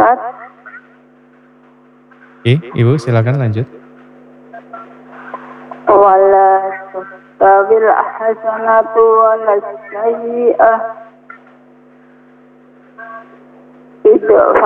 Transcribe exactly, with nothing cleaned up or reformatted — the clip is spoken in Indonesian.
Ustaz. Oke, Ibu silakan lanjut. Wala tastawil hasanatu walas sayyi'ah. Idfa